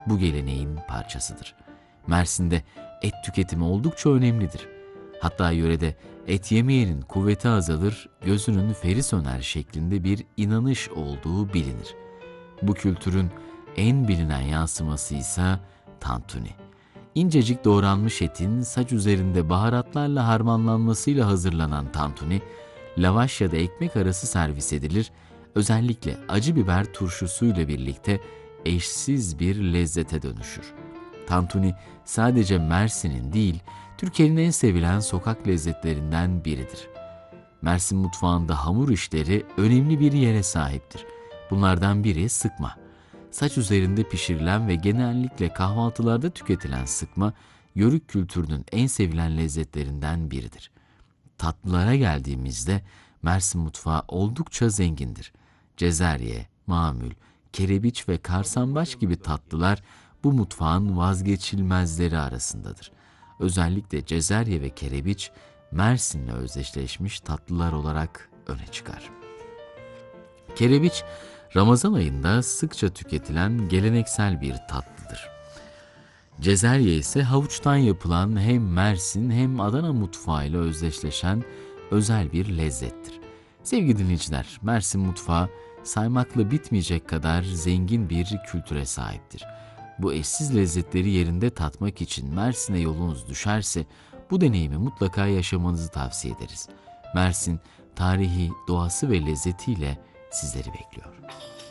bu geleneğin parçasıdır. Mersin'de et tüketimi oldukça önemlidir. Hatta yörede et yemeyenin kuvveti azalır, gözünün feri söner şeklinde bir inanış olduğu bilinir. Bu kültürün en bilinen yansıması ise tantuni. İncecik doğranmış etin saç üzerinde baharatlarla harmanlanmasıyla hazırlanan tantuni, lavaş ya da ekmek arası servis edilir, özellikle acı biber turşusuyla birlikte eşsiz bir lezzete dönüşür. Tantuni sadece Mersin'in değil, Türkiye'nin en sevilen sokak lezzetlerinden biridir. Mersin mutfağında hamur işleri önemli bir yere sahiptir. Bunlardan biri sıkma. Saç üzerinde pişirilen ve genellikle kahvaltılarda tüketilen sıkma, Yörük kültürünün en sevilen lezzetlerinden biridir. Tatlılara geldiğimizde Mersin mutfağı oldukça zengindir. Cezerye, mamül, kerebiç ve karsambaç gibi tatlılar bu mutfağın vazgeçilmezleri arasındadır. Özellikle cezerye ve kerebiç Mersin'le özdeşleşmiş tatlılar olarak öne çıkar. Kerebiç, Ramazan ayında sıkça tüketilen geleneksel bir tatlıdır. Cezerye ise havuçtan yapılan hem Mersin hem Adana mutfağıyla özdeşleşen özel bir lezzettir. Sevgili dinleyiciler, Mersin mutfağı saymakla bitmeyecek kadar zengin bir kültüre sahiptir. Bu eşsiz lezzetleri yerinde tatmak için Mersin'e yolunuz düşerse bu deneyimi mutlaka yaşamanızı tavsiye ederiz. Mersin, tarihi, doğası ve lezzetiyle sizleri bekliyor.